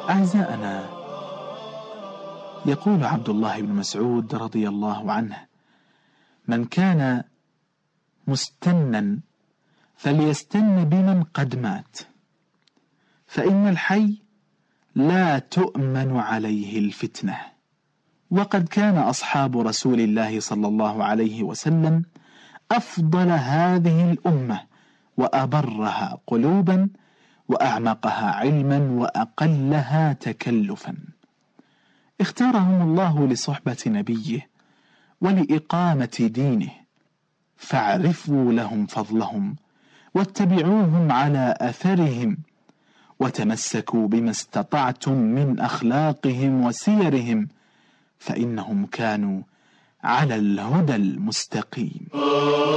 أعزائنا، يقول عبد الله بن مسعود رضي الله عنه: من كان مستنا فليستن بمن قد مات، فإن الحي لا تؤمن عليه الفتنة. وقد كان أصحاب رسول الله صلى الله عليه وسلم أفضل هذه الأمة وأبرها قلوبا وأعمقها علما وأقلها تكلفا. اختارهم الله لصحبة نبيه ولإقامة دينه، فاعرفوا لهم فضلهم واتبعوهم على أثرهم، وتمسكوا بما استطعتم من أخلاقهم وسيرهم، فإنهم كانوا على الهدى المستقيم.